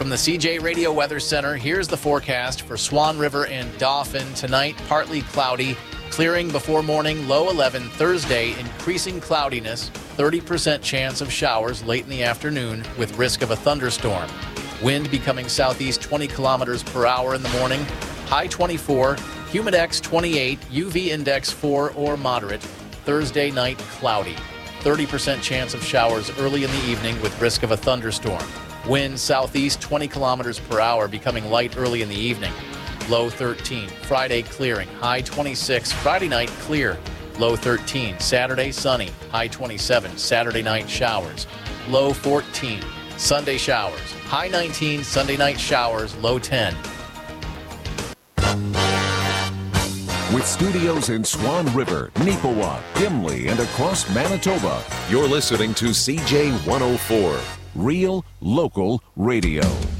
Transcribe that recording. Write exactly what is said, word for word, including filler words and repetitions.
From the C J Radio Weather Center, here's the forecast for Swan River and Dauphin. Tonight, partly cloudy, clearing before morning, low eleven. Thursday, increasing cloudiness, thirty percent chance of showers late in the afternoon with risk of a thunderstorm. Wind becoming southeast twenty kilometers per hour in the morning, high twenty-four, humidex twenty-eight, U V index four or moderate. Thursday night, cloudy. thirty percent chance of showers early in the evening with risk of a thunderstorm. Wind southeast twenty kilometers per hour, becoming light early in the evening. Low thirteen. Friday clearing. High twenty-six. Friday night clear. Low thirteen. Saturday sunny. High twenty-seven. Saturday night showers. Low fourteen. Sunday showers. High nineteen. Sunday night showers. Low ten. With studios in Swan River, Neepawa, Gimli, and across Manitoba, you're listening to C J one oh four, Real Local Radio.